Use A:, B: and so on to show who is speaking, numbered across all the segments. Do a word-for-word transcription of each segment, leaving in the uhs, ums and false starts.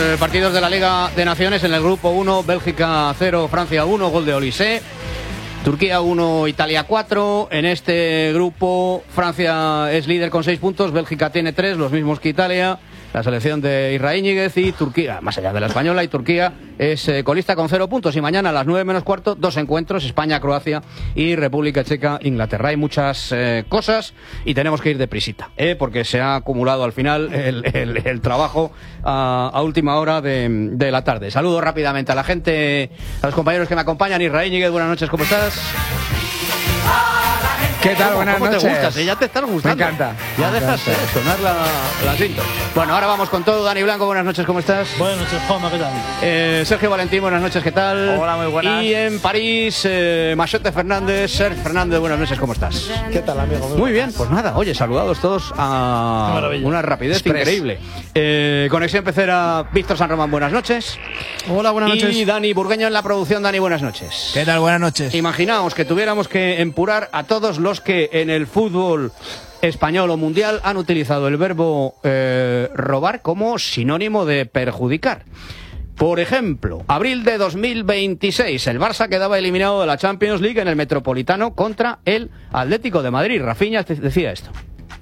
A: eh, partidos de la Liga de Naciones en el grupo uno, Bélgica cero, Francia uno, gol de Olise. Turquía uno, Italia cuatro. En este grupo Francia es líder con seis puntos, Bélgica tiene tres, los mismos que Italia. La selección de Israel Íñiguez y Turquía, más allá de la española, y Turquía es eh, colista con cero puntos. Y mañana a las nueve menos cuarto, dos encuentros, España-Croacia y República Checa-Inglaterra. Hay muchas eh, cosas y tenemos que ir deprisita, ¿eh? porque se ha acumulado al final el, el, el trabajo a, a última hora de, de la tarde. Saludo rápidamente a la gente, a los compañeros que me acompañan. Israel Íñiguez, buenas noches, ¿cómo estás?
B: ¿Qué tal? Buenas
A: ¿Cómo
B: noches.
A: te gusta? Si ya te estás gustando.
B: Me encanta.
A: Ya
B: me
A: dejas
B: encanta.
A: eh, sonar la, la cinta. Bueno, ahora vamos con todo. Dani Blanco, buenas noches, ¿cómo estás?
C: Buenas noches, Juanma, ¿qué tal?
A: Eh, Sergio Valentín, buenas noches, ¿qué tal?
B: Hola, muy buenas.
A: Y en París, eh, Machote Fernández, Sergio Fernández, buenas noches, ¿cómo estás?
C: ¿Qué tal, amigo?
A: Muy, muy bien, pues nada, oye, saludados todos a una rapidez
B: Express.
A: increíble. Eh, Conexión Pecera, Víctor San Román, buenas noches.
D: Hola, buenas noches.
A: Y Dani Burgueño en la producción. Dani, buenas noches.
B: ¿Qué tal? Buenas noches.
A: Imaginaos que tuviéramos que empurar a todos los que en el fútbol español o mundial han utilizado el verbo eh, robar como sinónimo de perjudicar. Por ejemplo, abril de dos mil veintiséis, el Barça quedaba eliminado de la Champions League en el Metropolitano contra el Atlético de Madrid. Rafinha decía esto.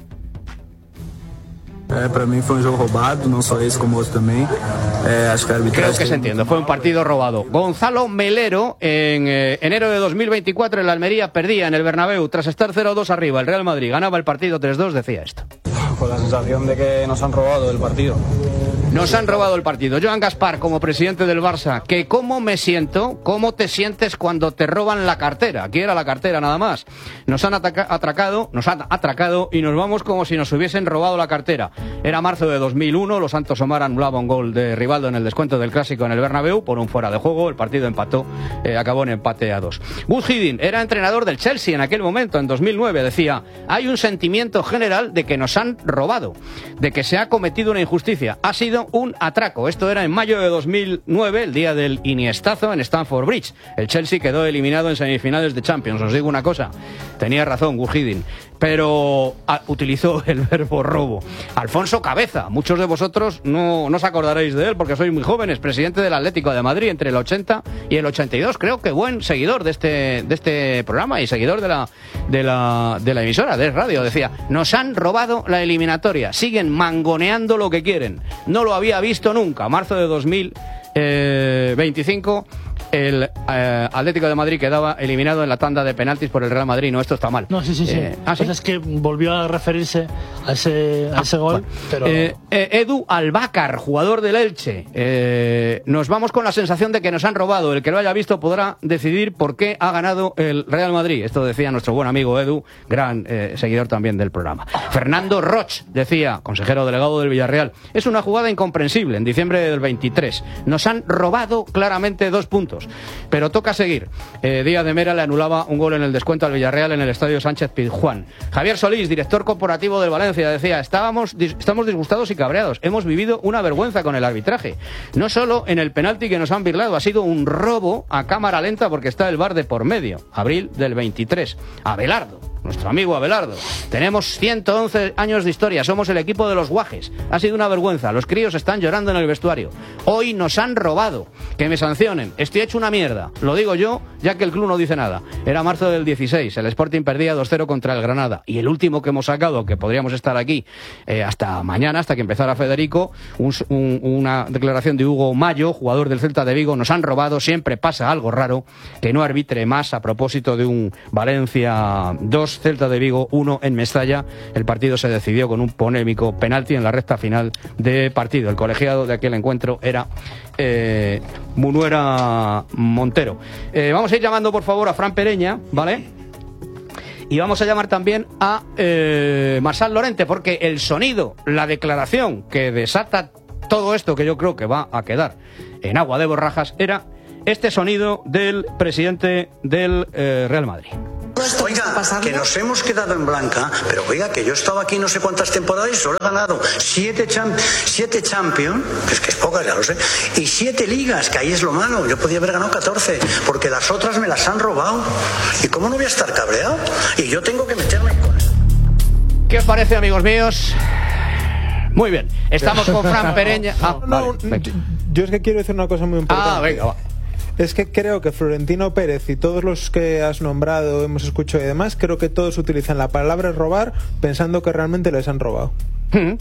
E: É, para mim foi um jogo roubado, não só esse como outro também. É, acho que a arbitragem...
A: Creo que se entiende, fue un partido robado. Gonzalo Melero, en eh, enero de dos mil veinticuatro, el Almería perdía en el Bernabéu tras estar cero dos arriba. El Real Madrid ganaba el partido tres dos, decía esto.
E: Con la sensación de que nos han robado el partido.
A: Nos han robado el partido. Joan Gaspar, como presidente del Barça, que cómo me siento, cómo te sientes cuando te roban la cartera. Aquí era la cartera nada más. Nos han atracado, nos han atracado y nos vamos como si nos hubiesen robado la cartera. Era marzo de dos mil uno, los Santos Omar anulaba un gol de Rivaldo en el descuento del Clásico en el Bernabéu por un fuera de juego. El partido empató, eh, acabó en empate a dos. Gus Hiddink era entrenador del Chelsea en aquel momento, en dos mil nueve. Decía, hay un sentimiento general de que nos han robado, de que se ha cometido una injusticia. Ha sido un atraco. Esto era en mayo de dos mil nueve, el día del Iniestazo en Stamford Bridge. El Chelsea quedó eliminado en semifinales de Champions. Os digo una cosa, tenía razón Gus Hiddink, pero a, utilizó el verbo robo. Alfonso Cabeza, muchos de vosotros no, no os acordaréis de él porque sois muy jóvenes, presidente del Atlético de Madrid entre el ochenta y el ochenta y dos, creo que buen seguidor de este, de este programa y seguidor de la, de, la, de la emisora, de radio. Decía, nos han robado la eliminatoria, siguen mangoneando lo que quieren. No lo había visto nunca. Marzo de dos mil veinticinco, el eh, Atlético de Madrid quedaba eliminado en la tanda de penaltis por el Real Madrid. No, esto está mal.
C: No, sí, sí, sí.
A: Eh, ¿ah, sí?
C: Pues es que volvió a referirse a ese, a ese
A: ah,
C: gol,
A: bueno.
C: pero...
A: Eh, eh, Edu Albácar, jugador del Elche. Eh, nos vamos con la sensación de que nos han robado. El que lo haya visto podrá decidir por qué ha ganado el Real Madrid. Esto decía nuestro buen amigo Edu, gran eh, seguidor también del programa. Fernando Roch decía, consejero delegado del Villarreal, es una jugada incomprensible. En diciembre del veintitrés nos han robado claramente dos puntos, pero toca seguir. eh, Díaz de Mera le anulaba un gol en el descuento al Villarreal en el Estadio Sánchez Pizjuán. Javier Solís, director corporativo del Valencia, decía, estábamos estamos disgustados y cabreados, hemos vivido una vergüenza con el arbitraje, no solo en el penalti que nos han birlado, ha sido un robo a cámara lenta porque está el V A R de por medio. Abril del veintitrés. Abelardo, nuestro amigo Abelardo, tenemos ciento once años de historia, somos el equipo de los guajes, ha sido una vergüenza, los críos están llorando en el vestuario, hoy nos han robado, que me sancionen, estoy hecho una mierda, lo digo yo, ya que el club no dice nada. Era marzo del dieciséis, el Sporting perdía dos cero contra el Granada, y el último que hemos sacado, que podríamos estar aquí eh, hasta mañana, hasta que empezara Federico, un, un, una declaración de Hugo Mayo, jugador del Celta de Vigo, nos han robado, siempre pasa algo raro, que no arbitre más a propósito de un Valencia dos, Celta de Vigo uno en Mestalla. El partido se decidió con un polémico penalti en la recta final de partido. El colegiado de aquel encuentro era eh, Munuera Montero. Eh, vamos a ir llamando por favor a Fran Pereña, ¿vale? Y vamos a llamar también a eh, Marsal Lorente, porque el sonido, la declaración que desata todo esto, que yo creo que va a quedar en agua de borrajas, era este sonido del presidente del eh, Real Madrid.
F: Oiga, que nos hemos quedado en blanca, pero oiga, que yo he estado aquí no sé cuántas temporadas y solo he ganado siete, champ siete Champions, que es que es poca, ya lo sé, y siete ligas, que ahí es lo malo. Yo podía haber ganado catorce, porque las otras me las han robado. ¿Y cómo no voy a estar cabreado? Y yo tengo que meterme con eso.
A: ¿Qué os parece, amigos míos? Muy bien, estamos con Fran Pereña. Ah,
B: no,
A: vale,
B: yo, yo es que quiero decir una cosa muy importante.
A: Ah, venga, va.
B: Es que creo que Florentino Pérez y todos los que has nombrado, hemos escuchado y demás, creo que todos utilizan la palabra robar pensando que realmente les han robado.
A: Mm.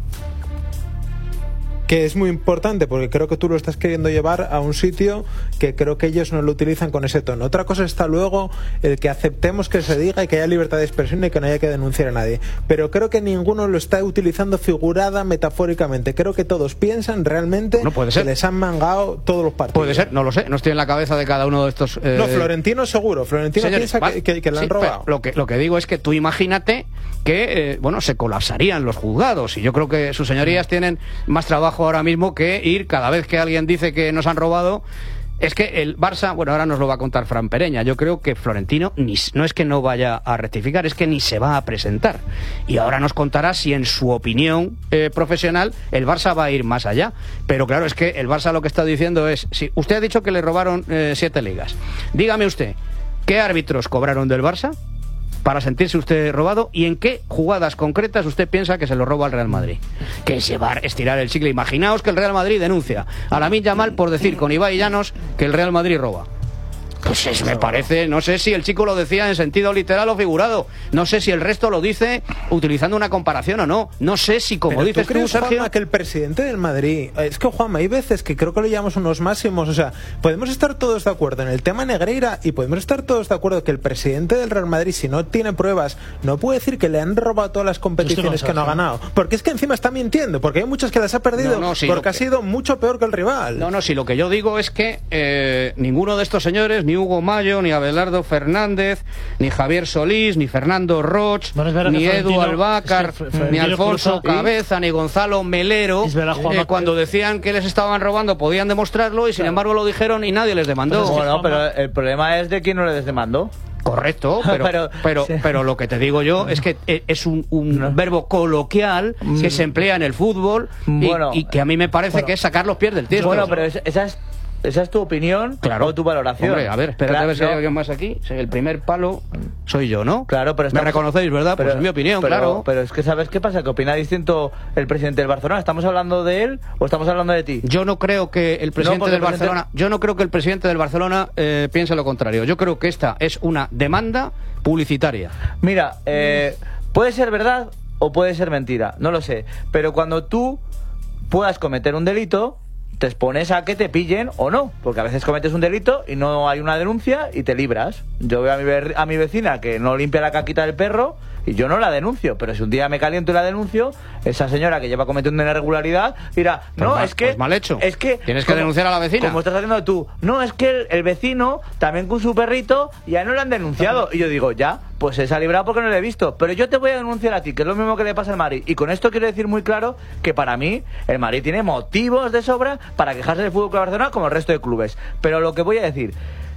B: Que es muy importante porque creo que tú lo estás queriendo llevar a un sitio que creo que ellos no lo utilizan con ese tono. Otra cosa está luego el que aceptemos que se diga y que haya libertad de expresión y que no haya que denunciar a nadie. Pero creo que ninguno lo está utilizando figurada, metafóricamente. Creo que todos piensan realmente
A: no puede ser.
B: que les han mangado todos los partidos.
A: Puede ser, no lo sé, no estoy en la cabeza de cada uno de estos... Eh...
B: No, Florentino seguro. Florentino
A: Señores,
B: piensa
A: ¿vale?
B: que, que, que le han
A: sí,
B: robado.
A: Lo que, lo que digo es que tú imagínate que, eh, bueno, se colapsarían los juzgados y yo creo que sus señorías tienen más trabajo ahora mismo que ir cada vez que alguien dice que nos han robado. Es que el Barça, bueno, ahora nos lo va a contar Fran Pereña, yo creo que Florentino ni, no es que no vaya a rectificar, es que ni se va a presentar. Y ahora nos contará si en su opinión eh, profesional el Barça va a ir más allá. Pero claro, es que el Barça lo que está diciendo es, si usted ha dicho que le robaron eh, siete ligas, dígame usted, ¿qué árbitros cobraron del Barça para sentirse usted robado y en qué jugadas concretas usted piensa que se lo roba al Real Madrid? Que se va a estirar el chicle. Imaginaos que el Real Madrid denuncia a Lamine Yamal por decir con Ibai Llanos que el Real Madrid roba. Pues es, me parece, no sé si el chico lo decía en sentido literal o figurado, no sé si el resto lo dice utilizando una comparación o no, no sé si como
B: Pero
A: dices
B: ¿tú,
A: tú,
B: crees,
A: Sergio,
B: Juanma, que el presidente del Madrid, es que Juanma, hay veces que creo que lo llevamos unos máximos, o sea, podemos estar todos de acuerdo en el tema Negreira y podemos estar todos de acuerdo que el presidente del Real Madrid, si no tiene pruebas, no puede decir que le han robado todas las competiciones que no ha ganado, porque es que encima está mintiendo, porque hay muchas que las ha perdido
A: no, no, sí,
B: porque
A: que...
B: ha sido mucho peor que el rival.
A: No, no, si lo que yo digo es que eh, ninguno de estos señores, ni Hugo Mayo, ni Abelardo Fernández, ni Javier Solís, ni Fernando Roch,
C: bueno,
A: ni Edu Albácar,
C: es que
A: ni Alfonso
C: cruza,
A: Cabeza, ¿y? ni Gonzalo Melero,
C: verdad, Juanma,
A: eh, cuando decían que les estaban robando podían demostrarlo y sin claro. embargo lo dijeron y nadie les demandó.
D: Pero bueno, pero el problema es de quién no les demandó.
A: Correcto, pero pero, pero, sí. pero lo que te digo yo es que es un, un no. verbo coloquial que se emplea en el fútbol y, bueno, y que a mí me parece bueno, que es sacar los pies del tiesto.
D: Bueno, pero esa es... ¿Esa es tu opinión
A: claro.
D: o tu valoración?
A: Hombre, a ver, espérate
D: claro,
A: a ver si
D: no.
A: hay alguien más aquí. El primer palo soy yo, ¿no?
D: Claro, pero estamos...
A: Me reconocéis, ¿verdad?
D: Pero,
A: pues es mi opinión,
D: pero,
A: claro.
D: Pero es que ¿sabes qué pasa? Que opina distinto el presidente del Barcelona. ¿Estamos hablando de él o estamos hablando de ti?
A: Yo no creo que el presidente no, del
D: presidente...
A: Barcelona... Yo no creo que el presidente del Barcelona eh, piense lo contrario. Yo creo que esta es una demanda publicitaria.
D: Mira, eh, puede ser verdad o puede ser mentira, no lo sé. Pero cuando tú puedas cometer un delito... te expones a que te pillen o no, porque a veces cometes un delito y no hay una denuncia y te libras. Yo veo a mi, a mi vecina que no limpia la caquita del perro y yo no la denuncio, pero si un día me caliento y la denuncio, esa señora que lleva cometiendo una irregularidad dirá, no, pues mal,
A: es
D: que...
A: Pues mal hecho.
D: Es que...
A: Tienes que
D: como,
A: denunciar a la vecina.
D: Como estás haciendo tú. No, es que el, el vecino, también con su perrito, ya no lo han denunciado. Y yo digo, ya, pues se ha librado porque no lo he visto. Pero yo te voy a denunciar a ti, que es lo mismo que le pasa al Madrid. Y con esto quiero decir muy claro que para mí, el Madrid tiene motivos de sobra para quejarse del Fútbol Club Barcelona como el resto de clubes. Pero lo que voy a decir,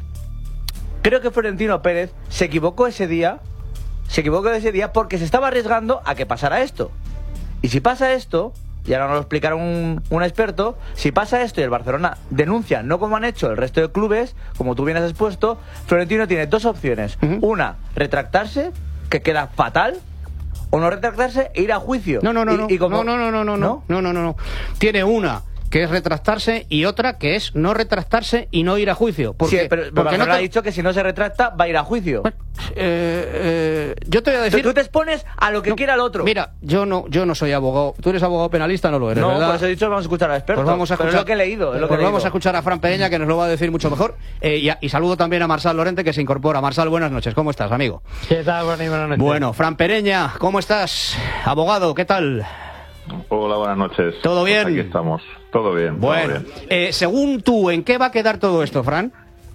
D: creo que Florentino Pérez se equivocó ese día, se equivocó ese día porque se estaba arriesgando a que pasara esto. Y si pasa esto, y ahora nos lo explicará un, un experto, si pasa esto y el Barcelona denuncia, no como han hecho el resto de clubes, como tú bien has expuesto, Florentino tiene dos opciones. Uh-huh. Una, retractarse, que queda fatal, o no retractarse e ir a juicio.
A: No, no, no,
D: y,
A: no.
D: Y como...
A: no, no, no, no, no, no, no, no, no, no. Tiene una que es retractarse y otra que es no retractarse y no ir a juicio. Porque,
D: sí, pero porque no te... ha dicho que si no se retracta va a ir a juicio.
A: Bueno, eh, eh, yo te voy a decir...
D: Tú te expones a lo que no, quiera el otro.
A: Mira, yo no yo no soy abogado. Tú eres abogado penalista, no lo eres,
D: no,
A: ¿verdad?
D: No, por eso he dicho vamos a escuchar al experto.
A: Pues vamos a escuchar,
D: pero es lo que he leído. Es lo
A: pues
D: que he
A: vamos
D: leído.
A: a escuchar a Fran Pereña, que nos lo va a decir mucho mejor. Eh, y, a, y saludo también a Marsal Lorente, que se incorpora. Marsal, buenas noches. ¿Cómo estás, amigo?
C: ¿Qué tal? Buenas noches.
A: Bueno, Fran Pereña, ¿cómo estás? Abogado, ¿qué tal?
G: Hola, buenas noches.
A: ¿Todo bien?
G: Pues aquí estamos. Todo bien.
A: Bueno,
G: todo bien.
A: Eh, según tú, ¿en qué va a quedar todo esto, Fran?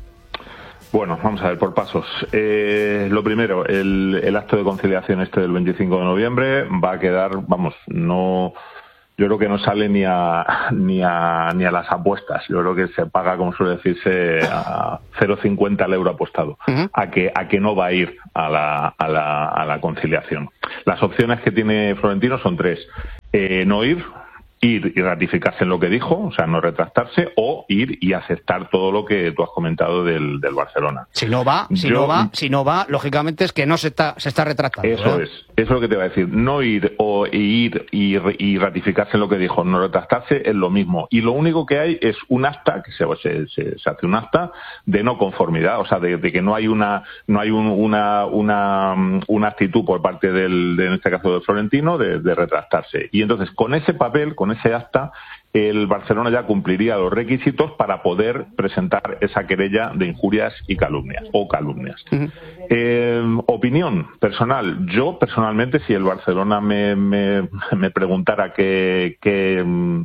G: Bueno, vamos a ver por pasos. Eh, lo primero, el, el acto de conciliación este del veinticinco de noviembre va a quedar, vamos, no... Yo creo que no sale ni a, ni a ni a las apuestas. Yo creo que se paga, como suele decirse, a cero coma cincuenta el euro apostado. Uh-huh. A que a que no va a ir a la, a la, a la conciliación. Las opciones que tiene Florentino son tres. Eh, no ir, ir y ratificarse en lo que dijo, o sea, no retractarse, o ir y aceptar todo lo que tú has comentado del, del Barcelona.
A: Si no va, si
G: Yo,
A: no va, si no va, lógicamente es que no se está, se está retractando.
G: Eso
A: ¿eh?
G: es, Eso es lo que te iba a decir. No ir o ir y, y ratificarse en lo que dijo, no retractarse es lo mismo. Y lo único que hay es un acta, que se, se, se, se hace un acta de no conformidad, o sea, de, de que no hay una no hay un, una, una una actitud por parte del, de, en este caso del Florentino, de, de retractarse. Y entonces, con ese papel, con ese acta, el Barcelona ya cumpliría los requisitos para poder presentar esa querella de injurias y calumnias, o calumnias. Uh-huh. Eh, opinión personal. Yo, personalmente, si el Barcelona me, me, me preguntara qué, qué,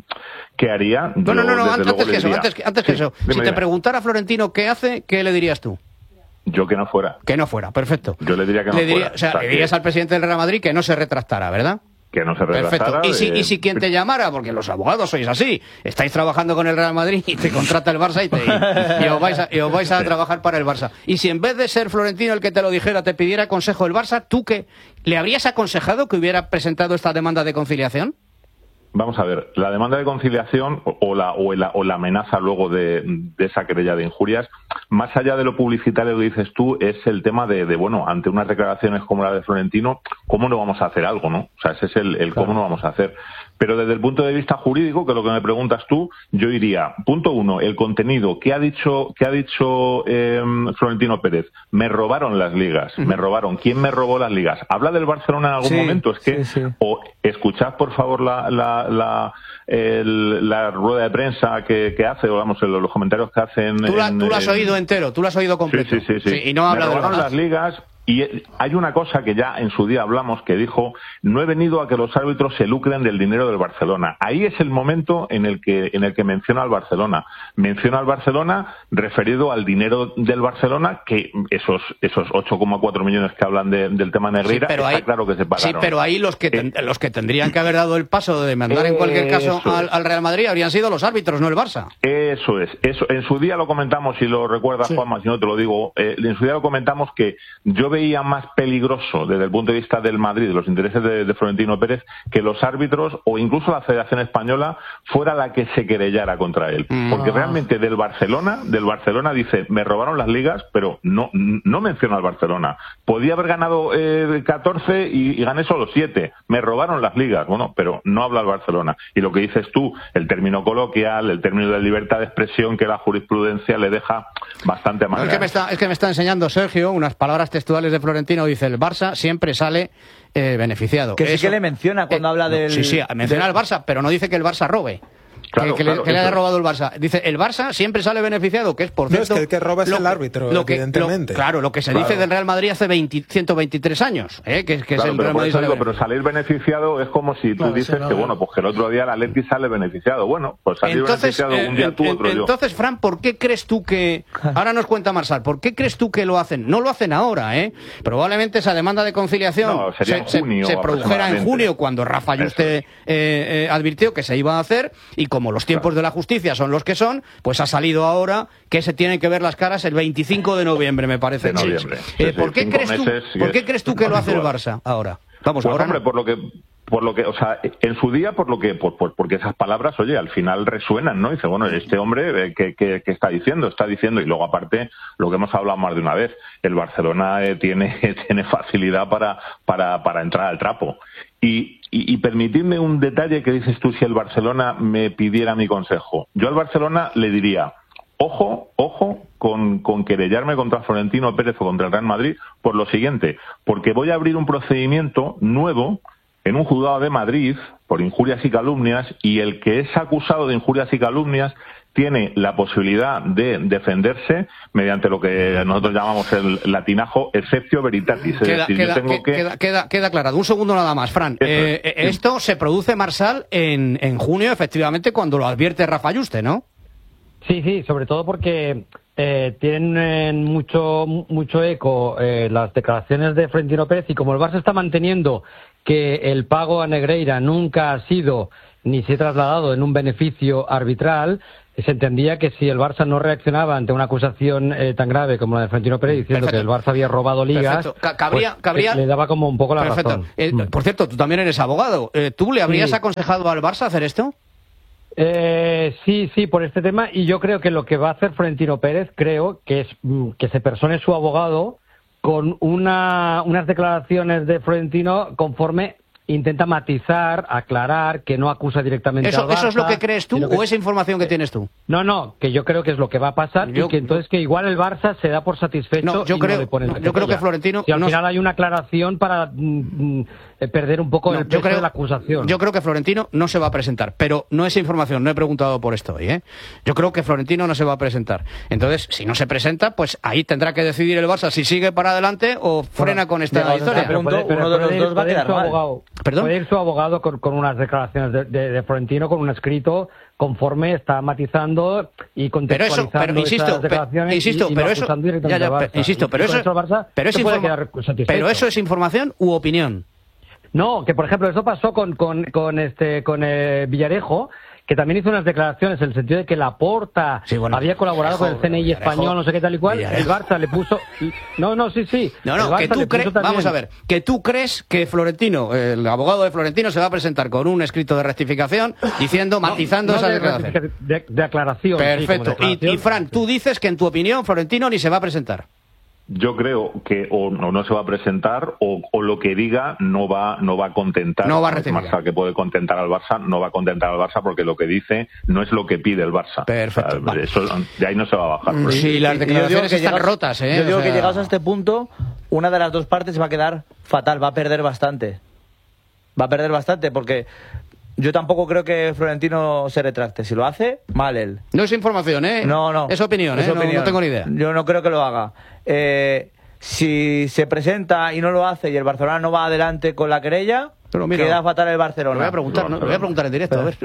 G: qué haría...
A: No, no, no, no antes, que eso,
G: diría,
A: antes, que, antes que
G: sí,
A: eso.
G: Dime,
A: si te
G: dime.
A: preguntara Florentino qué hace, ¿qué le dirías tú?
G: Yo que no fuera.
A: Que no fuera, perfecto.
G: Yo le diría que no
A: le diría,
G: fuera.
A: O sea,
G: o sea
A: le dirías
G: que...
A: al presidente del Real Madrid que no se retractara, ¿verdad?
G: Que no se
A: Perfecto. Y si,
G: de...
A: y si quien te llamara, porque los abogados sois así, estáis trabajando con el Real Madrid y te contrata el Barça y, te, y, y os vais a, y os vais a trabajar para el Barça. Y si en vez de ser Florentino el que te lo dijera, te pidiera consejo del Barça, ¿tú qué? ¿Le habrías aconsejado que hubiera presentado esta demanda de conciliación?
G: Vamos a ver, la demanda de conciliación o, o, la, o, la, o la amenaza luego de, de esa querella de injurias, más allá de lo publicitario que dices tú, es el tema de, de, bueno, ante unas declaraciones como la de Florentino, ¿cómo no vamos a hacer algo, no? O sea, ese es el, el
C: Claro.
G: cómo no vamos a hacer. Pero desde el punto de vista jurídico, que es lo que me preguntas tú, yo iría, punto uno, el contenido. ¿Qué ha dicho, qué ha dicho eh, Florentino Pérez? Me robaron las ligas, uh-huh. me robaron. ¿Quién me robó las ligas? ¿Habla del Barcelona en algún
D: Sí,
G: momento? Es que,
D: sí, sí.
G: o escuchad por favor la, la, la, el, la rueda de prensa que, que hace, o vamos, los, los comentarios que hacen.
A: Tú, la,
G: en,
A: tú lo has
G: en...
A: oído entero, tú lo has oído completo.
G: Sí, sí, sí. sí.
A: sí y no habla
G: me
A: de
G: robaron
A: los
G: las ligas. Y hay una cosa que ya en su día hablamos, que dijo, no he venido a que los árbitros se lucren del dinero del Barcelona. Ahí es el momento en el que en el que menciona al Barcelona. Menciona al Barcelona referido al dinero del Barcelona, que esos esos ocho coma cuatro millones que hablan de, del tema Negreira,
A: sí, pero
G: está
A: ahí,
G: claro que se pagaron.
A: Sí, pero ahí los que, ten,
G: eh,
A: los que tendrían que haber dado el paso de demandar en cualquier caso al, al Real Madrid habrían sido los árbitros, no el Barça.
G: Eso es. Eso, en su día lo comentamos, si lo recuerdas, sí. Juanma, si no te lo digo, eh, en su día lo comentamos que yo veía más peligroso desde el punto de vista del Madrid, de los intereses de, de Florentino Pérez, que los árbitros o incluso la Federación Española fuera la que se querellara contra él. Porque realmente del Barcelona, del Barcelona dice, me robaron las ligas, pero no, no menciona al Barcelona. Podía haber ganado eh, catorce y, y gané solo siete. Me robaron las ligas. Bueno, pero no habla al Barcelona. Y lo que dices tú, el término coloquial, el término de libertad de expresión que la jurisprudencia le deja bastante más.
A: No, es, que me está, es que me está enseñando Sergio unas palabras textuales de Florentino. Dice, el Barça siempre sale eh, beneficiado.
D: Que sí
A: Eso,
D: que le menciona cuando
A: eh,
D: habla del...
A: Sí, sí, menciona
D: del...
A: al Barça, pero no dice que el Barça robe.
G: Claro,
A: que, que,
G: claro,
A: le, que le haya
G: es.
A: robado el Barça. Dice, el Barça siempre sale beneficiado, que es por
B: No,
A: cierto...
B: es que el que roba es
A: lo
B: el árbitro,
A: lo que,
B: evidentemente.
A: Lo, claro, lo que se
G: Claro.
A: dice del Real Madrid hace veinte, ciento veintitrés años, ¿eh? que, que
G: Claro,
A: es el
G: pero,
A: Real
G: por
A: Madrid
G: eso
A: sale
G: digo, pero salir beneficiado es como si tú
C: No,
G: dices
C: no,
G: que,
C: no.
G: bueno, pues que el otro día el Atleti sale beneficiado. Bueno, pues salir
A: Entonces,
G: beneficiado un día
A: eh,
G: tú, otro yo.
A: entonces, Fran, ¿por qué crees tú que... Ahora nos cuenta Marsal, ¿por qué crees tú que lo hacen? No lo hacen ahora, ¿eh? Probablemente esa demanda de conciliación
G: No, sería
A: se,
G: en junio,
A: se, se produjera en
G: aproximadamente.
A: junio, cuando Rafa Yuste eh, eh, advirtió que se iba a hacer, y como los tiempos
G: Claro.
A: de la justicia son los que son, pues ha salido ahora que se tienen que ver las caras el veinticinco de noviembre, me parece.
G: De noviembre.
A: Sí.
G: Sí,
A: Eh,
G: sí,
A: ¿Por qué
G: cinco
A: crees tú,
G: meses y
A: ¿por qué
G: es
A: crees tú que lo hace el
G: habitual.
A: Barça ahora? Vamos,
G: Pues
A: ahora
G: hombre,
A: no.
G: por lo que por lo que, o sea, en su día, por lo que, por, por- porque esas palabras, oye, al final resuenan, ¿no? Dice, bueno, este hombre, eh, ¿qué, qué, qué está diciendo? Está diciendo, y luego aparte, lo que hemos hablado más de una vez, el Barcelona eh, tiene, tiene facilidad para, para, para entrar al trapo. Y, y, y permitidme un detalle que dices tú, si el Barcelona me pidiera mi consejo. Yo al Barcelona le diría, ojo, ojo con, con querellarme contra Florentino Pérez o contra el Real Madrid por lo siguiente, porque voy a abrir un procedimiento nuevo en un juzgado de Madrid por injurias y calumnias, y el que es acusado de injurias y calumnias tiene la posibilidad de defenderse mediante lo que nosotros llamamos el latinajo exceptio veritatis. Es
A: Queda,
G: decir,
A: queda,
G: yo tengo
A: que-
G: que...
A: queda, queda, queda aclarado. Un segundo nada más, Fran.
G: Eso
A: Eh,
G: es.
A: eh, esto se produce, Marsal, en, en junio, efectivamente, cuando lo advierte Rafa Yuste, ¿no?
H: Sí, sí, sobre todo porque eh, tienen eh, mucho mucho eco eh, las declaraciones de Florentino Pérez, y como el Barça está manteniendo que el pago a Negreira nunca ha sido ni se ha trasladado en un beneficio arbitral, se entendía que si el Barça no reaccionaba ante una acusación eh, tan grave como la de Florentino Pérez diciendo
A: Perfecto.
H: que el Barça había robado ligas,
A: Perfecto. Ca- cabría-
H: pues,
A: cabría-
H: eh, le daba como un poco la
A: Perfecto.
H: razón.
A: Eh,
H: Mm.
A: Por cierto, tú también eres abogado. Eh, ¿Tú le habrías
H: Sí.
A: aconsejado al Barça hacer esto?
H: Eh, sí, sí, por este tema, y yo creo que lo que va a hacer Florentino Pérez, creo que es mm, que se persone su abogado con una, unas declaraciones de Florentino conforme intenta matizar, aclarar, que no acusa directamente
A: ¿Eso,
H: al Barça.
A: ¿Eso es lo que crees tú
H: que...
A: o es información que tienes tú?
H: No, no, que yo creo que es lo que va a pasar
A: yo...
H: y que entonces que igual el Barça se da por satisfecho
A: no, yo
H: y
A: creo,
H: no le pone
A: no, yo creo que Florentino...
H: Si al
A: no...
H: final hay una aclaración para mm, eh, perder un poco
A: no,
H: el peso
A: creo,
H: de la acusación.
A: Yo creo que Florentino no se va a presentar, pero no es información, no he preguntado por esto hoy, ¿eh? Yo creo que Florentino no se va a presentar. Entonces, si no se presenta, pues ahí tendrá que decidir el Barça si sigue para adelante o frena bueno, con esta
H: no,
A: historia.
H: Pero puede, pero uno de los dos va a quedar mal. Abogado,
A: ¿Perdón?
H: Puede ir su abogado con, con unas declaraciones de, de, de Florentino, con un escrito conforme está matizando y contextualizando
A: pero eso, pero, insisto,
H: esas declaraciones
A: pe, insisto,
H: y, y
A: pero
H: no
A: eso,
H: ya, ya,
A: pe, insisto, pero eso,
H: eso Barça
A: pero, es informa pero eso es información u opinión.
H: No, que por ejemplo eso pasó con con con este con eh, Villarejo, que también hizo unas declaraciones en el sentido de que Laporta sí, bueno, había colaborado Villarejo, con el C N I Villarejo, español, no sé qué tal y cual. Villarejo. El Barça le puso... No, no, sí, sí.
A: No, no, que tú crees... También... Vamos a ver, que tú crees que Florentino, el abogado de Florentino, se va a presentar con un escrito de rectificación diciendo, no, matizando
H: no
A: esa
H: de
A: declaración.
H: De, de aclaración.
A: Perfecto.
H: Sí, declaración.
A: Y, y Fran, tú dices que en tu opinión Florentino ni se va a presentar.
G: Yo creo que o no, no se va a presentar o, o lo que diga no va no va a contentar
A: no va a
G: al Barça, que puede contentar al Barça, no va a contentar al Barça porque lo que dice no es lo que pide el Barça.
A: Perfecto.
G: O sea, eso, de ahí no se va a bajar.
A: Sí, las declaraciones están llegados, rotas, ¿eh?
D: Yo digo
A: o sea...
D: que llegados a este punto, una de las dos partes va a quedar fatal, va a perder bastante. Va a perder bastante porque... Yo tampoco creo que Florentino se retracte. Si lo hace, mal él.
A: No es información, ¿eh?
D: No, no.
A: Es opinión, ¿eh? Es opinión. No, no tengo ni idea.
D: Yo no creo que lo haga. Eh, si se presenta y no lo hace y el Barcelona no va adelante con la querella, pero mira, queda fatal el Barcelona.
A: Lo voy a preguntar, ¿no? Lo voy a preguntar en directo, a ver.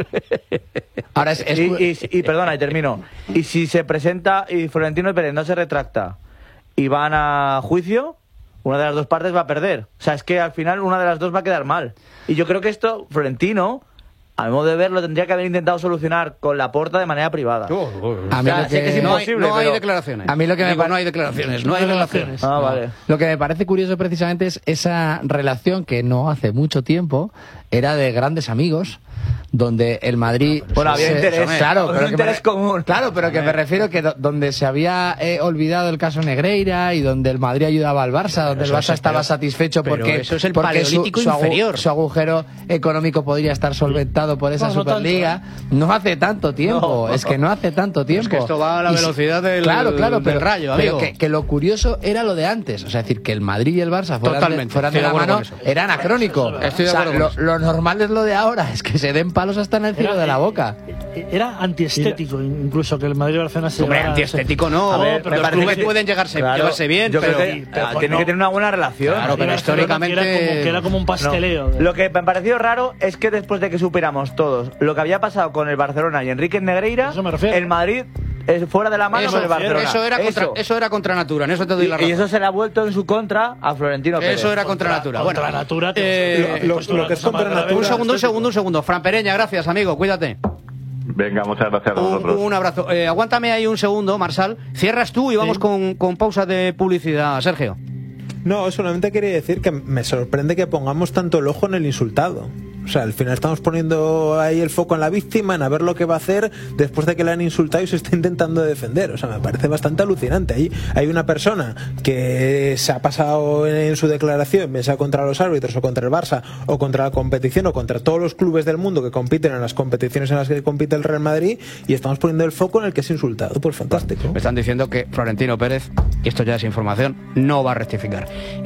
D: Ahora es, es... Y, y, y perdona, y termino. Y si se presenta y Florentino Pérez no se retracta y van a juicio, una de las dos partes va a perder. O sea, es que al final una de las dos va a quedar mal. Y yo creo que esto, Florentino... A mi modo de verlo, tendría que haber intentado solucionar con Laporta de manera privada.
A: Oh, oh, oh.
D: A mí o sea, sé que es imposible,
A: no hay, no
D: pero...
A: hay declaraciones.
I: A mí lo que me
A: Digo,
I: pa...
A: no hay declaraciones, no hay relaciones.
D: Ah,
A: no.
D: vale.
I: Lo que me parece curioso precisamente es esa relación que no hace mucho tiempo era de grandes amigos, donde el Madrid...
D: Bueno, había
I: se,
D: interés,
I: claro,
D: había
I: pero
D: un interés
I: me,
D: común.
I: Claro, pero que me refiero que do, donde se había eh, olvidado el caso Negreira y donde el Madrid ayudaba al Barça, donde el Barça estaba satisfecho porque,
A: eso es el
I: porque su,
A: paleolítico
I: su,
A: inferior.
I: su agujero económico podría estar solventado por esa
C: no, no
I: Superliga.
C: tanto, ¿eh?
I: No hace tanto tiempo,
A: no.
I: es que no hace tanto tiempo.
A: Es que esto va a la
I: y
A: velocidad del,
I: claro, claro,
A: del
I: pero,
A: rayo,
I: pero
A: amigo.
I: que, que lo curioso era lo de antes, o sea, es decir, que el Madrid y el Barça fueran
A: Totalmente,
I: de, fueran de la mano era anacrónico.
A: Estoy de
I: o sea,
A: acuerdo
I: lo,
A: con
I: lo normal es lo de ahora, es que se den palos hasta en el cielo
C: Era,
I: de la boca.
C: Era antiestético, incluso que el Madrid y Barcelona se
A: Hombre,
C: llevara-
A: antiestético no.
C: A
A: No,
C: ver,
A: pero
C: me
A: los
C: parece
A: clubes
C: que-
A: pueden llegarse,
D: Claro,
A: llevarse bien,
D: yo
A: pero...
D: creo que
C: pero
D: ah,
C: pues
D: tiene
C: no.
D: que tener una buena relación.
A: Claro, pero
C: Barcelona,
A: históricamente-
C: que era, como, que era como un pasteleo.
D: No. Lo que me pareció raro es que después de que superamos todos lo que había pasado con el Barcelona y Enrique Negreira,
C: Eso me refiero.
D: el Madrid es fuera de la mano
A: Eso,
D: con el Barcelona.
A: eso, era contra,
D: Eso.
A: eso era contra natura, en eso te doy la
D: Y,
A: razón.
D: y eso se le ha vuelto en su contra a Florentino Pérez.
A: Eso era contra, natura.
C: Contra
A: Bueno,
C: natura,
A: eh,
B: lo- lo- lo que es contra natura-
A: un segundo, un segundo, un segundo. Fran Pereña, gracias, amigo, cuídate.
G: Venga, muchas gracias a
A: Un,
G: vosotros.
A: un abrazo. Eh, aguántame ahí un segundo, Marsal. Cierras tú y vamos
B: Sí.
A: con, con pausa de publicidad, Sergio.
B: No, solamente quería decir que me sorprende que pongamos tanto el ojo en el insultado. O sea, al final estamos poniendo ahí el foco en la víctima, en a ver lo que va a hacer después de que le han insultado y se está intentando defender. O sea, me parece bastante alucinante. Ahí hay una persona que se ha pasado en su declaración, bien sea contra los árbitros o contra el Barça o contra la competición o contra todos los clubes del mundo que compiten en las competiciones en las que compite el Real Madrid, y estamos poniendo el foco en el que es insultado. Pues fantástico.
A: Me están diciendo que Florentino Pérez, y esto ya es información, no va a rectificar.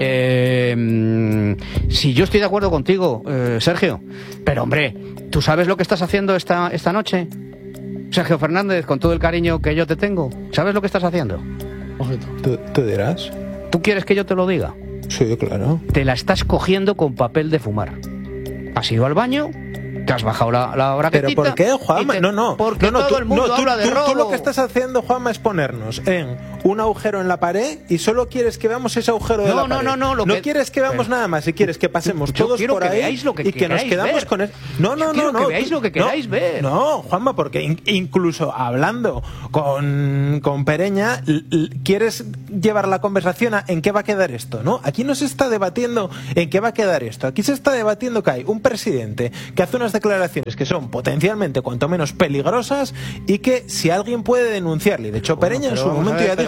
A: Eh, mm, si yo estoy de acuerdo contigo, eh, Sergio, pero hombre, ¿tú sabes lo que estás haciendo esta, esta noche? Sergio Fernández, con todo el cariño que yo te tengo, ¿sabes lo que estás haciendo?
B: ¿Tú, tú dirás?
A: ¿Tú quieres que yo te lo diga?
B: Sí, claro.
A: Te la estás cogiendo con papel de fumar. ¿Has ido al baño? ¿Te has bajado la, la braquetita?
B: ¿Pero por qué, Juanma?
A: y te-
B: No, no.
A: Porque
B: no, no,
A: todo
B: tú,
A: el mundo
B: no, tú-
A: habla de
B: tú-
A: robo.
B: Tú lo que estás haciendo, Juanma, es ponernos en un agujero en la pared y solo quieres que veamos ese agujero de
A: No,
B: la
A: no,
B: pared.
A: no, no, lo que-
B: quieres que veamos
A: pero-
B: nada más y quieres que pasemos
A: Yo
B: todos
A: quiero
B: por
A: que
B: ahí
A: veáis lo que
B: y que nos
A: queráis
B: quedamos
A: ver.
B: con eso. No,
A: Yo
B: no,
A: quiero
B: no,
A: que
B: no.
A: veáis
B: tú-
A: lo que queráis
B: no,
A: ver.
B: No, Juanma, porque in- incluso hablando con, con Pereña, l- l- quieres llevar la conversación a en qué va a quedar esto, ¿no? Aquí no se está debatiendo en qué va a quedar esto. Aquí se está debatiendo que hay un presidente que hace unas declaraciones que son potencialmente cuanto menos peligrosas y que si alguien puede denunciarle, de hecho Pereña en su
A: Pero vamos
B: momento
A: a ver,
B: ya
A: pero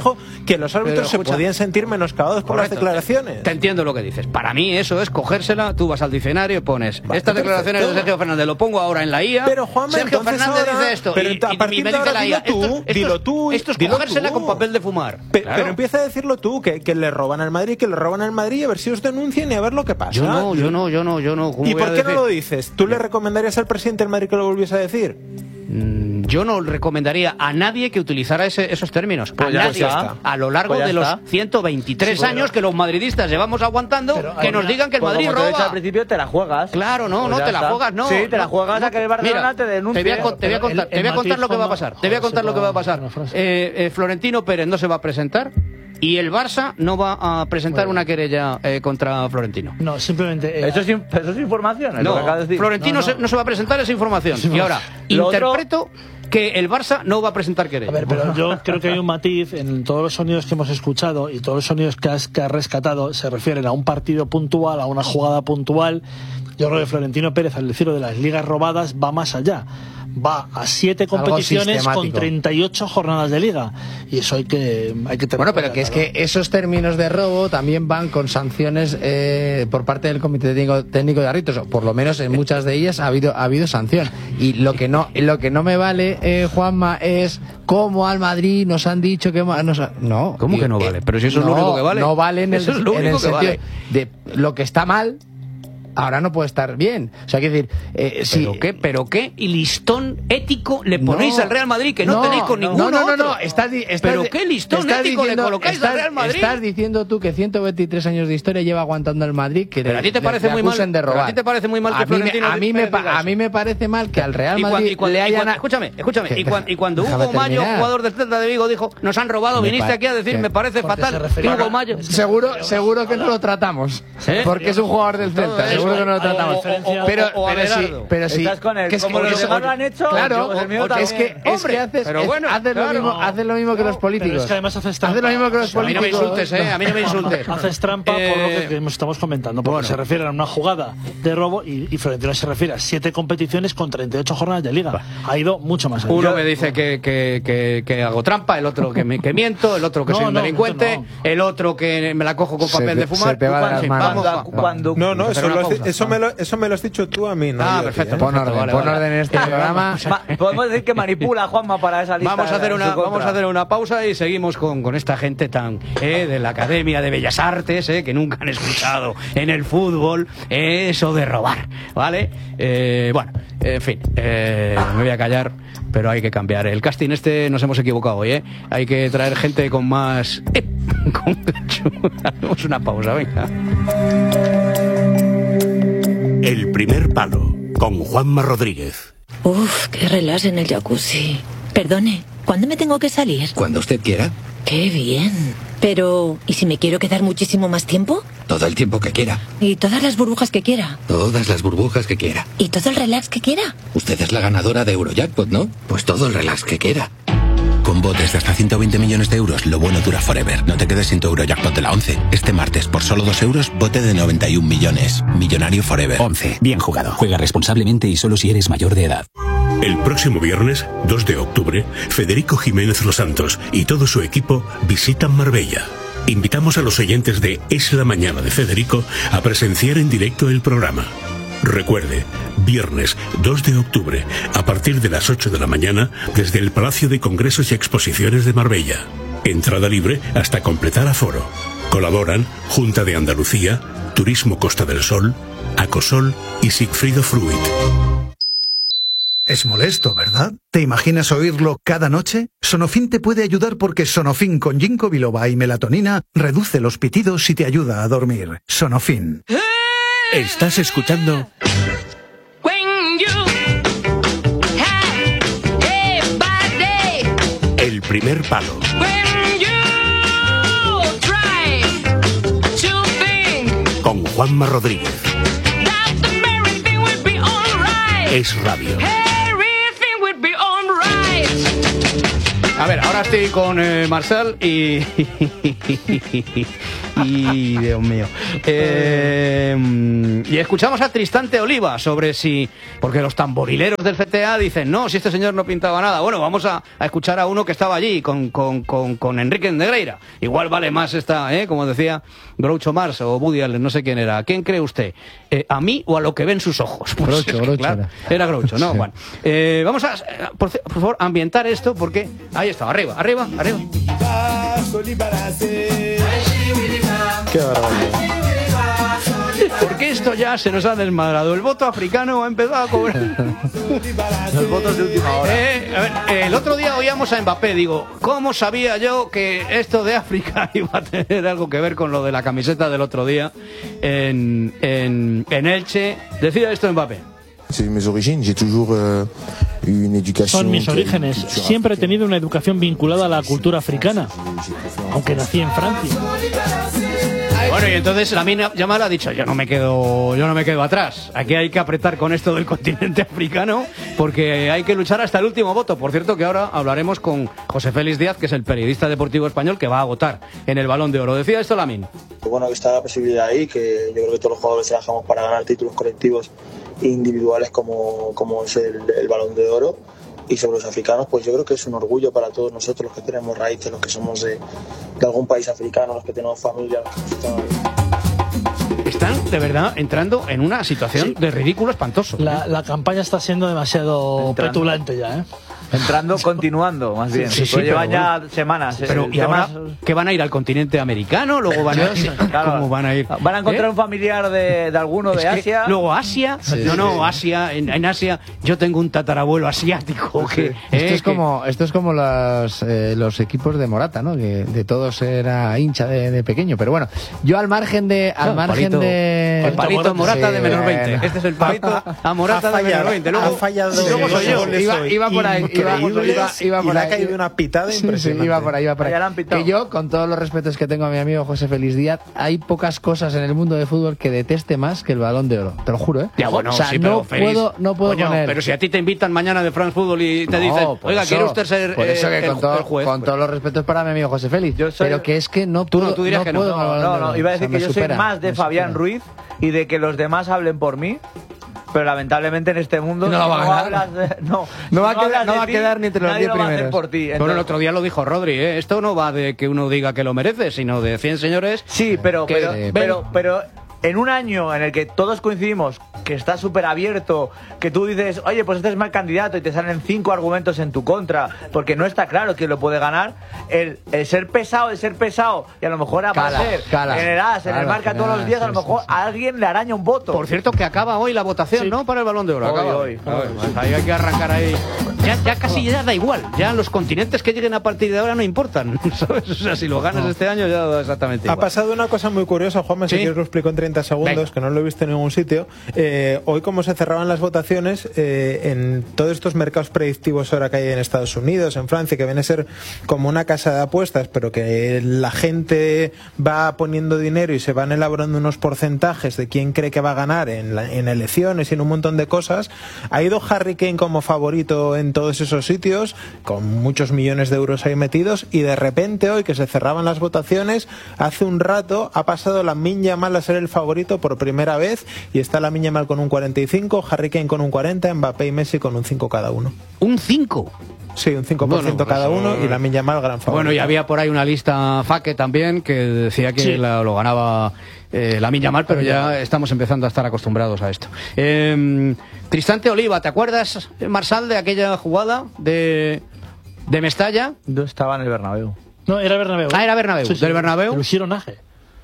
B: dijo que los árbitros
A: Pero,
B: se
A: escucha,
B: podían sentir menoscabados por
A: correcto,
B: las declaraciones.
A: Te entiendo lo que dices. Para mí eso es cogérsela, tú vas al diccionario y pones
B: Vale,
A: estas declaraciones
B: perfecto.
A: de Sergio Fernández, lo pongo ahora en la I A.
B: Pero, Juanma,
A: Sergio
B: entonces
A: Fernández
B: ahora-
A: dice esto.
B: pero
A: y,
B: a
A: y
B: partir
A: me
B: de
A: dice
B: ahora
A: la I A.
B: dilo tú,
A: esto, esto
B: dilo
A: es-
B: tú,
A: Esto es
B: dilo
A: cogérsela
B: tú.
A: con papel de fumar.
B: Pe-
A: Claro.
B: Pero empieza a decirlo tú, que, que le roban al Madrid, que le roban al Madrid, y a ver si os denuncian y a ver lo que pasa.
A: Yo no, yo no, yo no, yo no. ¿Cómo
B: ¿Y
A: voy
B: por
A: a
B: qué no
A: decir?
B: lo dices? ¿Tú le recomendarías al presidente del Madrid que lo volviese a decir?
A: Mm, Yo no recomendaría a nadie que utilizara ese- esos términos.
D: Pues
A: a
D: ya
A: nadie.
D: está.
A: A lo largo
D: Pues ya
A: de los
D: está.
A: ciento veintitrés
D: Sí, bueno.
A: años que los madridistas llevamos aguantando,
C: Pero
A: que
C: hay
A: nos
C: una-
A: digan que el
D: Pues
A: Madrid
D: como te he dicho
A: roba.
D: al principio, te la juegas.
A: Claro, no,
D: Pues
A: no
D: ya
A: te la
D: está.
A: juegas, no.
D: Sí, te la
A: no,
D: juegas
A: no.
D: a que el Barcelona
A: Mira,
D: te denuncie.
A: Te voy a, con- te voy a
C: Pero
A: contar,
C: el-
A: te voy a
C: el
A: contar lo que va a
C: matiz,
A: pasar.
C: Juanma,
A: Te voy a
C: joder,
A: contar
C: se
A: lo que va a
C: puede-
A: pasar.
C: una frase.
A: Eh, eh, Florentino Pérez no se va a presentar y el Barça no va a presentar una querella eh, contra Florentino.
C: No, simplemente. eh,
D: Eso es, in- eso es información, es lo que
A: No,
D: acabas de decir.
A: Florentino
C: No, no.
A: Se, no se va a presentar esa información. Y ahora,
D: Lo otro-
A: interpreto que el Barça no va a presentar querella.
C: A ver, pero yo creo que hay un matiz en todos los sonidos que hemos escuchado y todos los sonidos que has, que has rescatado se refieren a un partido puntual, a una jugada puntual. Yo creo que Florentino Pérez, al decirlo de las ligas robadas, va más allá. Va a siete
I: Algo
C: competiciones con
I: sistemático.
C: treinta y ocho jornadas de liga. Y eso hay que, hay que tener
I: Bueno, pero
C: en
I: que es
C: cuenta,
I: que esos términos de robo también van con sanciones eh, por parte del Comité Técnico, técnico de Árbitros, o por lo menos en muchas de ellas ha habido ha habido sanción. Y lo que no lo que no me vale, eh, Juanma, es cómo al Madrid nos han dicho que ma- nos ha- no.
A: ¿Cómo
I: y-
A: que no
I: eh,
A: vale? Pero si eso es lo único que vale.
I: No vale en el,
A: Eso es lo
I: en
A: único
I: el
A: que
I: sentido
A: vale.
I: de lo que está mal. Ahora no puede estar bien. O sea, quiero decir, eh, si,
A: ¿Pero qué? ¿Pero qué? ¿Y listón ético le ponéis
I: No,
A: al Real Madrid que no, tenéis con
I: no,
A: ninguno
I: no, no,
A: otro?
I: no, estás, di- estás
A: ¿Pero
I: di-
A: qué listón
I: estás
A: ético
I: diciendo-
A: le colocáis
I: estás,
A: al Real Madrid?
I: Estás diciendo tú que ciento veintitrés años de historia lleva aguantando el Madrid, que
A: Pero
I: le-
A: a ti te
I: le-
A: parece
I: le
A: muy mal-
I: acusen de
A: pero a
I: robar.
A: ti te parece muy mal que
I: a mí me-
A: Florentino
I: a mí me
A: Pérez
I: pa-
A: diga
I: a mí me parece mal que al Real
A: Y cuan-
I: Madrid
A: y cuan-
I: le
A: y
I: hayan
A: cuan- escúchame, escúchame.
I: Que-
A: Y, cuan- y cuando
I: déjame
A: Hugo Mayo,
I: terminar.
A: jugador del Celta de Vigo, dijo, nos han robado,
I: Me
A: viniste
I: pa-
A: aquí a decir,
I: que-
A: me parece
C: porque se
A: fatal.
C: refería-
A: Hugo Mayo.
I: Seguro, seguro que no lo tratamos.
A: ¿Eh?
I: Porque es un jugador del
A: Todo
I: Celta.
A: eso.
I: Seguro que no lo
A: O-
I: tratamos.
A: o- o- o-
I: pero,
A: o a
I: pero sí,
A: Abelardo.
I: pero sí.
D: Estás con él.
I: que es-
D: Como
I: que
D: los
I: es-
D: demás lo han hecho,
I: Claro,
D: pues el mío
I: es que,
D: también.
I: es que haces,
A: Pero
I: es-
A: bueno,
I: haces lo
A: claro.
I: mismo, haces lo mismo que los políticos.
C: Pero es que además haces
I: Haces
C: trampa.
I: lo mismo que los
A: A mí no me
I: políticos.
A: insultes, ¿eh? A mí no me insultes.
C: Haces trampa por lo
A: Eh,
C: que, que estamos comentando, porque
A: bueno.
C: se refiere a una jugada de robo y, y Florentino se refiere a siete competiciones con treinta y ocho jornadas de liga. Ha ido mucho más allá.
A: Uno me dice que, que, que, que hago trampa, el otro que, me, que miento, el otro que
C: No,
A: soy un
C: no,
A: delincuente,
C: no.
A: el otro que me la cojo con
I: Se
A: papel
I: te-
A: de fumar.
I: se te va de las
A: En fin,
I: manos.
A: vamos,
D: Cuando,
A: va-
D: cuando-
B: No, no,
A: Hacer
B: eso,
A: una
B: lo, has di-
A: pausa.
B: eso, me lo, eso me lo has dicho tú a mí. No
A: Ah,
B: yo a ti,
A: perfecto.
B: ¿eh?
I: Pon orden,
A: Vale,
I: pon
A: vale.
I: orden en este programa.
D: Ma- podemos decir que manipula a Juanma para esa lista.
A: Vamos a hacer
D: en
A: una
D: su contra.
A: vamos a hacer una pausa y seguimos con, con esta gente tan eh, de la Academia de Bellas Artes eh, que nunca han escuchado en el fútbol eh, eso de robar, ¿vale? Eh, bueno, en fin, eh, me voy a callar, pero hay que cambiar el casting este. Nos hemos equivocado hoy, ¿eh? Hay que traer gente con más eh, con hacemos una pausa, venga.
J: El primer palo con Juanma Rodríguez.
K: Uf, qué relax en el jacuzzi. Perdone, ¿cuándo me tengo que salir?
L: Cuando usted quiera,
K: Qué bien. Pero, ¿y si me quiero quedar muchísimo más tiempo?
L: todo el tiempo que quiera,
K: ¿Y todas las burbujas que quiera?
L: todas las burbujas que quiera.
K: ¿Y todo el relax que quiera?
L: Usted es la ganadora de Eurojackpot, ¿no? Pues todo el relax que quiera. Con botes de hasta ciento veinte millones de euros, lo bueno dura forever. No te quedes sin tu Eurojackpot de la once. Este martes, por solo dos euros, bote de noventa y un millones. Millonario forever.
M: once. Bien jugado. Juega responsablemente y solo si eres mayor de edad.
J: El próximo viernes, dos de octubre, Federico Jiménez Los Santos y todo su equipo visitan Marbella. Invitamos a los oyentes de Es la Mañana de Federico a presenciar en directo el programa. Recuerde, viernes dos de octubre, a partir de las ocho de la mañana, desde el Palacio de Congresos y Exposiciones de Marbella. Entrada libre hasta completar aforo. Colaboran Junta de Andalucía, Turismo Costa del Sol, Acosol y Sigfrido Fruit.
N: Es molesto, ¿verdad? ¿Te imaginas oírlo cada noche? Sonofin te puede ayudar porque Sonofin con ginkgo biloba y melatonina reduce los pitidos y te ayuda a dormir. Sonofin.
J: Estás escuchando El primer palo con Juanma Rodríguez. Es radio.
A: A ver, ahora estoy con eh, Marcel y Y Dios mío. Eh, y escuchamos a Tristante Oliva sobre si, porque los tamborileros del C T A dicen, no, si este señor no pintaba nada. Bueno, vamos a, a escuchar a uno que estaba allí con, con, con, con Enrique Negreira. Igual vale más esta, ¿eh? Como decía Groucho Marx o Woody Allen, no sé quién era. ¿A quién cree usted? Eh, ¿A mí o a lo que ven sus ojos? Pues,
I: Groucho, Groucho
A: claro,
I: era.
A: era Groucho, ¿no?
I: Sí.
A: Bueno, eh, vamos a, por, por favor, ambientar esto porque ahí está, arriba, arriba, arriba.
B: Qué barbaridad.
A: Porque esto ya se nos ha desmadrado. El voto africano ha empezado a cobrar.
D: Los votos de última hora.
A: Eh, a ver, el otro día oíamos a Mbappé, digo, ¿cómo sabía yo que esto de África iba a tener algo que ver con lo de la camiseta del otro día en, en, en Elche? Decía esto Mbappé.
O: C'est mes origines, j'ai toujours euh, eu une éducation.
C: Son mis orígenes. Siempre he tenido una educación vinculada a la cultura africana, aunque nací en Francia.
A: Bueno, y entonces Lamine Yamal ha dicho, yo no me quedo, yo no me quedo atrás. Aquí hay que apretar con esto del continente africano, porque hay que luchar hasta el último voto. Por cierto, que ahora hablaremos con José Félix Díaz, que es el periodista deportivo español que va a votar en el Balón de Oro. Decía esto Lamine.
P: Bueno, que está la posibilidad ahí, que yo creo que todos los jugadores trabajamos para ganar títulos colectivos e individuales como, como es el, el Balón de Oro. Y sobre los africanos, pues yo creo que es un orgullo para todos nosotros, los que tenemos raíces, los que somos de, de algún país africano, los que tenemos familia, los que están ahí.
A: Están, de verdad, entrando en una situación
C: Sí.
A: de ridículo espantoso.
C: La, la campaña está siendo demasiado
D: Entrando.
C: petulante ya, ¿eh?
D: Entrando, continuando, más bien.
A: Sí, sí,
D: Pues
A: pero
D: llevan ya
A: bueno.
D: semanas.
A: Pero,
D: el
A: ¿y ahora
D: tema-
A: qué van a ir al continente americano? Luego van a ir.
D: Claro.
A: ¿Cómo van a ir?
D: Van a encontrar
A: ¿Eh?
D: un familiar de, de alguno
A: Es
D: de
A: que
D: Asia.
A: Luego Asia,
I: Sí,
A: no,
I: sí,
A: no,
I: sí.
A: Asia, en, en Asia yo tengo un tatarabuelo asiático que,
I: Esto
A: eh,
I: es
A: que-
I: como esto es como los, eh, los equipos de Morata, ¿no? Que de todos era hincha de, de pequeño. Pero bueno, yo al margen de al
A: Ah,
I: margen
A: palito-
I: de
A: el palito Morata
I: Sí,
A: de menos
I: bueno.
A: veinte. Este es el palito a Morata
B: Ha
A: de menos
B: fallado,
A: veinte.
B: ha
A: Luego,
B: fallado
A: luego soy
B: dos
A: yo.
B: goles
I: Iba-
B: hoy
I: iba por ahí, iba-
B: increíbles,
I: iba- iba por
B: y le ha
I: ahí.
B: caído una pitada
I: Sí, sí,
B: impresionante.
I: iba por ahí, iba por ahí.
D: Ya la han pitado.
I: Que yo, con todos los respetos que tengo a mi amigo José Félix Díaz, hay pocas cosas en el mundo de fútbol que deteste más que el Balón de Oro. Te lo juro, ¿eh?
A: Ya, bueno,
I: o sea,
A: sí, pero
I: no
A: Félix,
I: puedo, no puedo
A: coño,
I: poner.
A: pero si a ti te invitan mañana de France Football y te
I: No,
A: dicen,
I: por
A: oiga,
I: eso-
A: ¿quiere usted ser
I: por eso
A: eh,
I: que
A: el,
I: con, todo-
A: el juez?
I: con
A: Pues-
I: todos los respetos para mi amigo José Félix,
D: Yo soy-
I: pero que es que no
A: Tú no,
I: puedo,
A: tú dirías que no.
I: puedo con el Balón
D: No,
I: de
D: no,
I: Oro.
D: iba a
I: O sea,
D: decir que
I: me
D: yo
I: supera,
D: soy más de
I: me
D: Fabián
I: supera.
D: Ruiz y de que los demás hablen por mí. Pero lamentablemente en este mundo
I: Y no la va a ganar.
D: hablas de- no,
I: No va a
D: si
I: quedar-
D: hablas
I: no
D: de
I: va a
D: ti,
I: quedar ni entre los
D: nadie
I: diez
D: lo va a hacer
I: primeros.
D: por ti.
A: Bueno, el
D: Entonces-
A: otro día lo dijo Rodri, ¿eh? Esto no va de que uno diga que lo merece, sino de cien señores.
D: Sí, pero,
A: que
D: pero,
A: ven-
D: pero, pero en un año en el que todos coincidimos que está súper abierto, que tú dices, oye, pues este es mal candidato y te salen cinco argumentos en tu contra, porque no está claro quién lo puede ganar, el, el ser pesado, el ser pesado, y a lo mejor
I: Cala,
D: aparecer
I: cala.
D: en el AS, en el
I: Claro,
D: marca
I: en
D: todos
I: el
D: los días, a
I: AS,
D: lo
I: sí,
D: mejor
I: sí.
D: a alguien le araña un voto.
A: Por cierto, que acaba hoy la votación,
C: Sí.
A: ¿no? Para el Balón de Oro.
D: Hoy,
A: Acaba
D: hoy.
A: A ver, pues ahí hay que arrancar ahí. Ya, ya casi ya da igual. Ya los continentes que lleguen a partir de ahora no importan. ¿Sabes? O sea, si lo ganas este año ya da exactamente
B: Ha
A: igual.
B: pasado una cosa muy curiosa, Juanma, si
A: ¿Sí?
B: quieres lo explico en treinta segundos,
A: Venga.
B: que no lo he visto en ningún sitio. Eh, hoy, como se cerraban las votaciones, eh, en todos estos mercados predictivos ahora que hay en Estados Unidos, en Francia, que viene a ser como una casa de apuestas, pero que la gente va poniendo dinero y se van elaborando unos porcentajes de quién cree que va a ganar en, la- en elecciones y en un montón de cosas, ha ido Harry Kane como favorito en todos esos sitios, con muchos millones de euros ahí metidos, y de repente hoy que se cerraban las votaciones, hace un rato ha pasado Lamine Yamal a ser el favorito por primera vez, y está Lamine Yamal con un cuarenta y cinco, Harry Kane con un cuarenta, Mbappé y Messi con un cinco cada uno.
A: Un cinco.
B: Sí, un cinco por ciento
A: Bueno, pues
B: cada
A: eso-
B: uno, y Lamine Yamal gran favorito.
A: Bueno, y había por ahí una lista Faque también que decía que
C: Sí.
A: la- lo ganaba eh, Lamine Yamal, pero ya estamos empezando a estar acostumbrados a esto. Eh, Tristante Oliva, ¿te acuerdas, Marsal, de aquella jugada de, de Mestalla?
D: Yo estaba en el Bernabéu.
C: No, era Bernabéu.
A: Ah, era Bernabéu. ¿Del Bernabéu?
C: Lo hicieron aje.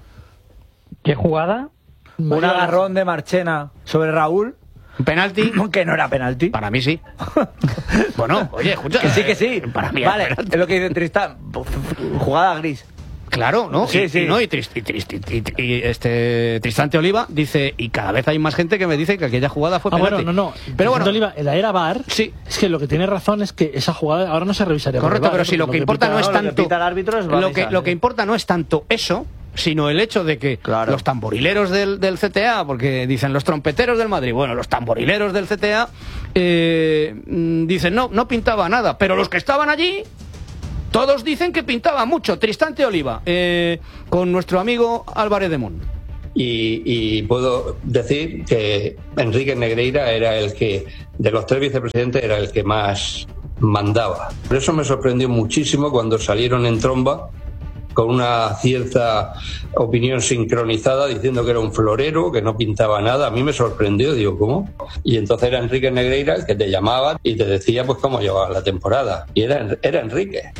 H: ¿Qué jugada?
D: Un agarrón de Marchena sobre Raúl.
A: ¿Un penalti?
D: Que no era penalti.
A: Para mí sí. Bueno, oye, escucha.
D: Que sí, que sí.
A: Para mí era
D: Vale,
A: penalti.
D: es lo que dice Tristán. Jugada gris.
A: Claro, ¿no?
D: Sí,
A: y,
D: sí.
A: y no, y, Trist- y Trist- y- y este Tristante Oliva dice, y cada vez hay más gente que me dice que aquella jugada fue
C: Ah,
A: penalti.
C: bueno, no, no.
A: Pero bueno,
C: Vicente Oliva, en la era V A R,
A: sí.
C: es que lo que tiene razón es que esa jugada ahora no se revisaría. por
A: Correcto,
C: el V A R,
A: pero si lo
C: porque
A: que importa
C: pita-
A: no es
D: lo que
A: tanto
D: pita el árbitro es
A: lo que
D: baliza,
A: lo que
D: sí.
A: importa no es tanto eso, sino el hecho de que
D: Claro.
A: los tamborileros del, del C T A, porque dicen los trompeteros del Madrid, bueno, los tamborileros del C T A eh, mm, dicen no, no pintaba nada, pero los que estaban allí Todos dicen que pintaba mucho. Tristante Oliva, eh, con nuestro amigo Álvarez de Mon.
Q: Y, y puedo decir que Enrique Negreira era el que, de los tres vicepresidentes, era el que más mandaba. Por eso me sorprendió muchísimo cuando salieron en tromba con una cierta opinión sincronizada diciendo que era un florero, que no pintaba nada. A mí me sorprendió, digo, ¿cómo? Y entonces era Enrique Negreira el que te llamaba y te decía pues cómo llevaba la temporada. Y era, era Enrique.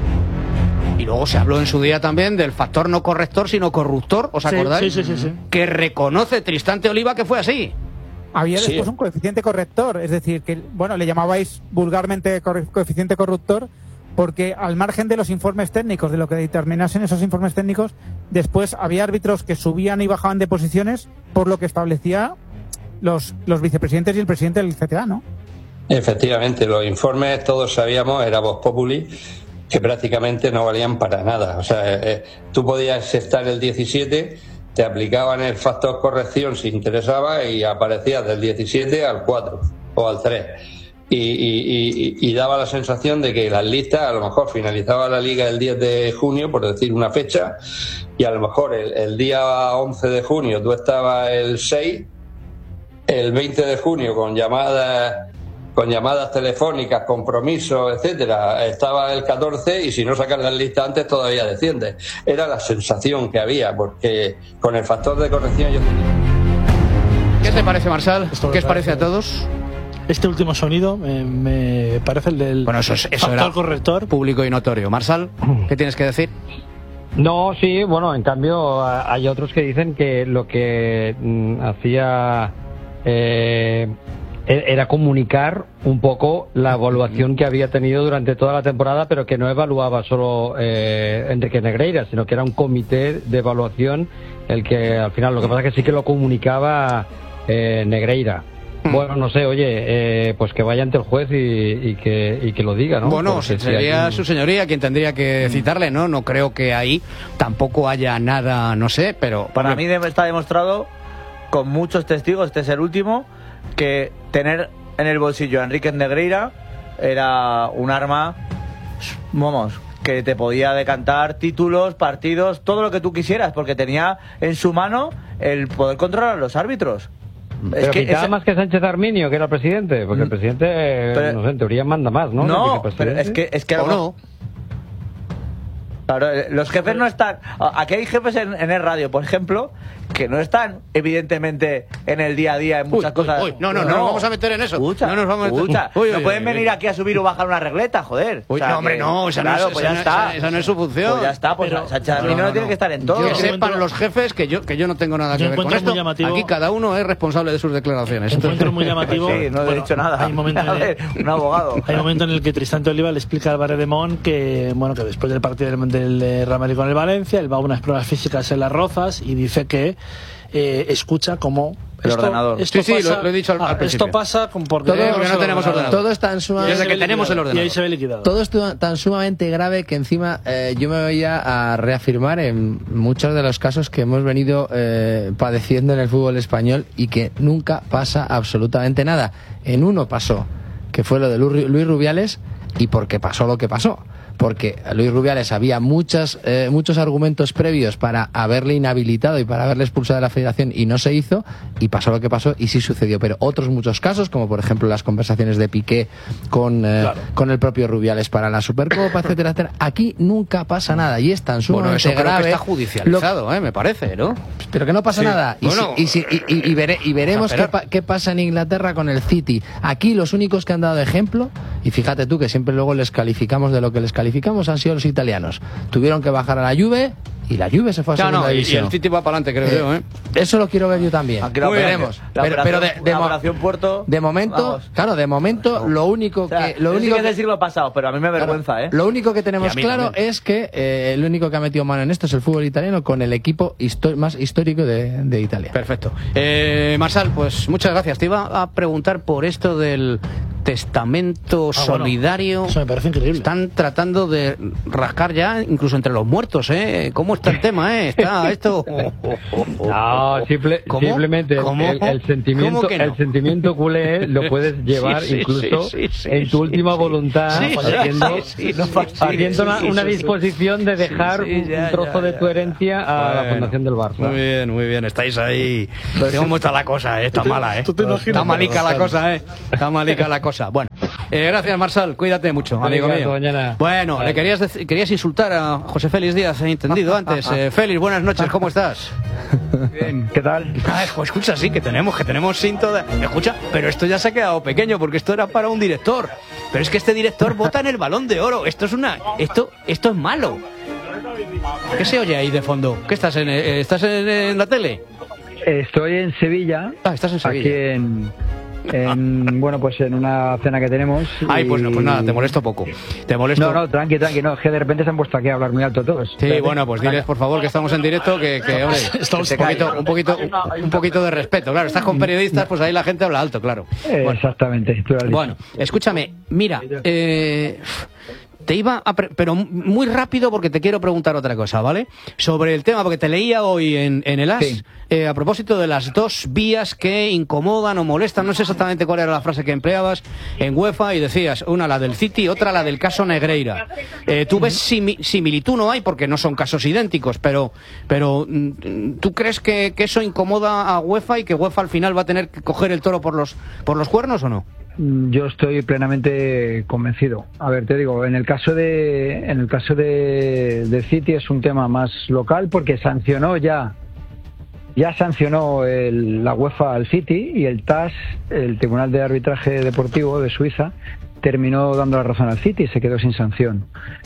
A: Y luego se habló en su día también del factor no corrector, sino corruptor, ¿os
C: Sí,
A: acordáis?
C: sí, sí, sí, sí.
A: Que reconoce Tristante Oliva que fue así.
R: Había
A: Sí.
R: después un coeficiente corrector, es decir, que bueno, le llamabais vulgarmente corre- coeficiente corruptor, porque al margen de los informes técnicos, de lo que determinasen esos informes técnicos, después había árbitros que subían y bajaban de posiciones por lo que establecía los, los vicepresidentes y el presidente del C T A, ¿no?
Q: Efectivamente, los informes todos sabíamos, era Vox Populi, que prácticamente no valían para nada. O sea, eh, tú podías estar el diecisiete, te aplicaban el factor corrección si interesaba y aparecías del diecisiete al cuatro o al tres. Y, y, y, y daba la sensación de que las listas, a lo mejor finalizaba la liga el diez de junio, por decir una fecha, y a lo mejor el, el día once de junio tú estabas el seis, el veinte de junio con llamadas con llamadas telefónicas, compromisos, etcétera, estaba el catorce y si no sacas la lista antes todavía desciende. Era la sensación que había, porque con el factor de corrección yo...
A: ¿Qué te parece, Marsal?
C: Esto me
A: ¿Qué os parece
C: parece-
A: a todos?
C: Este último sonido eh, me parece el del
A: Bueno, eso, es, eso
C: factor
A: era
C: corrector.
A: público y notorio. Marsal, ¿qué tienes que decir?
H: No, sí, bueno, en cambio a- hay otros que dicen que lo que mm, hacía eh, e- era comunicar un poco la evaluación que había tenido durante toda la temporada, pero que no evaluaba solo eh, Enrique Negreira, sino que era un comité de evaluación el que al final, lo que pasa es que sí que lo comunicaba eh, Negreira. Bueno, no sé, oye, eh, pues que vaya ante el juez y, y, que, y que lo diga, ¿no?
A: Bueno,
H: Porque si
A: sería
H: hay-
A: su señoría quien tendría que citarle, ¿no? No creo que ahí tampoco haya nada, no sé, pero...
D: Para mí de- está demostrado con muchos testigos, este es el último, que tener en el bolsillo a Enrique Negreira era un arma, vamos, que te podía decantar títulos, partidos, todo lo que tú quisieras, porque tenía en su mano el poder controlar a los árbitros.
H: Pero quitaba
D: ese-
H: más que Sánchez Arminio, que era el presidente, porque el presidente, eh,
D: Pero-
H: no sé, en teoría manda más, ¿no?
D: No,
H: Que el
D: pero es
H: presidente.
D: que, es que a lo
H: ¿O
D: mejor- Claro, eh, los jefes no están. Aquí hay jefes en, en el radio, por ejemplo, que no están, evidentemente, en el día a día en muchas
A: uy,
D: cosas.
A: uy, no, no, no nos vamos a meter en eso.
D: Escucha,
A: No nos vamos a meter-
D: escucha.
A: Uy,
D: no
A: uy,
D: pueden
A: uy,
D: venir
A: uy.
D: aquí a subir o bajar una regleta, joder.
A: Uy,
D: O sea,
A: no, hombre,
D: que-
A: no, esa no
D: claro,
A: es-
D: pues
A: esa
D: ya
A: no-
D: está.
A: esa- esa no es su función.
D: Pues ya está, pues
A: Pero-
D: Sánchez Arminio
A: no,
D: no,
A: no,
D: tiene
A: no.
D: que estar en todo.
A: Que sepan los jefes que yo que yo no tengo nada que
C: Yo
A: ver con
C: encuentro
A: esto.
C: muy llamativo-
A: Aquí cada uno es responsable de sus declaraciones.
C: Encuentro muy llamativo.
D: Sí, no he
C: Bueno,
D: dicho nada.
C: Hay un momento en
D: A
C: el-
D: ver, un abogado.
C: Hay un momento en el que Tristante Oliva le explica a Álvarez de Mon que, bueno, que después del partido del, del eh, Real Madrid con el Valencia, él va a unas pruebas físicas en Las Rozas y dice que eh, escucha como
A: El ordenador.
C: Esto
A: Sí, sí,
C: pasa,
A: lo- lo he dicho al- al
C: ah,
A: principio.
C: Esto pasa con porque,
I: Todo-
A: porque no tenemos ordenador.
I: Todo es tan sumamente...
A: Desde que tenemos el ordenador.
C: Y ahí se ve liquidado.
I: Todo es tu- tan sumamente grave que encima eh, yo me voy a, a reafirmar en muchos de los casos que hemos venido eh, padeciendo en el fútbol español y que nunca pasa absolutamente nada. En uno pasó, que fue lo de Lu- Luis Rubiales, y porque pasó lo que pasó. Porque a Luis Rubiales había muchas, eh, muchos argumentos previos para haberle inhabilitado y para haberle expulsado de la federación y no se hizo, y pasó lo que pasó y sí sucedió. Pero otros muchos casos, como por ejemplo las conversaciones de Piqué con, eh,
A: Claro.
I: con el propio Rubiales para la Supercopa, etcétera, etcétera, aquí nunca pasa nada y es tan
A: Bueno,
I: sumamente
A: eso creo
I: grave.
A: que está judicializado, eh, me parece, ¿no?
I: Pero que no pasa
A: Sí.
I: nada. Y,
A: Bueno,
I: si- y, si- y- y- y vere- y veremos
A: a
I: qué,
A: esperar.
I: pa- qué pasa en Inglaterra con el City. Aquí los únicos que han dado ejemplo, y fíjate tú que siempre luego les calificamos de lo que les calificamos, han sido los italianos. Tuvieron que bajar a la Juve y la Juve se fue a
A: Ya,
I: segunda
A: no, y, y
I: división.
A: el City va para adelante, creo
I: Eh,
A: yo, ¿eh?
I: Eso lo quiero ver yo también.
D: Aquí la
I: Muy
D: operación-
I: veremos.
D: la
I: Pero, pero de,
D: operación-
I: de
D: la
I: mo-
D: operación Puerto.
I: de momento,
D: vamos.
I: claro, de momento lo único
D: O sea,
I: que lo
D: eso sí
I: único
D: que es
I: que-
D: del siglo pasado, pero a mí me avergüenza, ¿eh?
I: Lo único que tenemos
D: Y a mí
I: claro
D: también.
I: es que eh, el único que ha metido mano en esto es el fútbol italiano con el equipo histo- más histórico de, de Italia.
A: Perfecto. Eh, Marsal, pues muchas gracias. Te iba a preguntar por esto del testamento
C: Ah, bueno,
A: solidario.
C: eso me parece increíble.
A: Están tratando de rascar ya incluso entre los muertos, ¿eh? ¿Cómo está el tema, eh? Está esto...
H: No, simple-
A: ¿Cómo?
H: simplemente el-
A: ¿Cómo?
H: el, el sentimiento,
A: ¿Cómo que no?
H: el sentimiento culé lo puedes llevar
A: Sí, sí,
H: incluso
A: sí, sí, sí,
H: en tu
A: sí,
H: última
A: sí.
H: voluntad,
A: Sí,
H: haciendo,
A: sí, sí, sí,
H: haciendo
A: sí,
H: una,
A: sí,
H: una
A: sí, sí.
H: disposición de dejar
A: Sí, sí,
H: un-
A: ya,
H: un trozo
A: ya,
H: de tu herencia a la
A: Bueno,
H: fundación del Barça.
A: Muy bien, muy bien, estáis ahí. ¿Cómo está la cosa, eh? Está
C: ¿Tú te-
A: mala, eh.
C: tú te imaginas?
A: Está malica la cosa, eh. Está malica la cosa. Bueno, eh, gracias, Marsal. Cuídate mucho, amigo
H: Venga,
A: mío.
H: hasta mañana.
A: Bueno,
H: Vale.
A: le querías dec- querías insultar a José Félix Díaz, he entendido antes. Eh, Félix, buenas noches, ¿cómo estás?
S: Bien, ¿qué tal?
A: Ah, pues escucha, sí, que tenemos, que tenemos cinto de... Escucha, pero esto ya se ha quedado pequeño porque esto era para un director. Pero es que este director vota en el Balón de Oro. Esto es una... Esto, esto es malo. ¿Qué se oye ahí de fondo? ¿Qué estás en, eh, estás en, en la tele?
S: Estoy en Sevilla.
A: Ah, estás en Sevilla.
S: Aquí en, en, bueno, pues en una cena que tenemos.
A: Ay, pues, no,
S: y-
A: pues nada, te molesto poco. Te molesto.
S: No, no, tranqui, tranqui, no, es que de repente se han puesto aquí a hablar muy alto todos.
A: Sí, bueno, pues diles por favor que estamos en directo, que, que hombre,
C: Estamos-
A: un poquito, un poquito, un poquito de respeto. Claro, estás con periodistas, pues ahí la gente habla alto, claro.
S: Eh, Exactamente. tú lo has dicho.
A: Bueno, escúchame, mira, eh, te iba a... pre- pero muy rápido porque te quiero preguntar otra cosa, ¿vale? Sobre el tema, porque te leía hoy en, en el A S,
S: Sí.
A: eh, a propósito de las dos vías que incomodan o molestan, no sé exactamente cuál era la frase que empleabas en UEFA, y decías, una la del City, otra la del caso Negreira. Eh, ¿Tú ves simi- similitud? No hay, porque no son casos idénticos, pero, pero mm, ¿tú crees que, que eso incomoda a UEFA y que UEFA al final va a tener que coger el toro por los, por los cuernos o no?
S: Yo estoy plenamente convencido. A ver, te digo, en el caso de en el caso de, de City es un tema más local porque sancionó ya ya sancionó el- la UEFA al City y el T A S, el Tribunal de Arbitraje Deportivo de Suiza, terminó dando la razón al City y se quedó sin sanción.